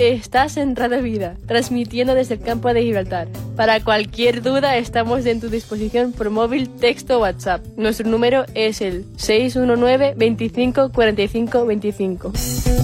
Estás en Radio Vida, transmitiendo desde el campo de Gibraltar. Para cualquier duda, estamos en tu disposición por móvil, texto o WhatsApp. Nuestro número es el 619 25 45 25.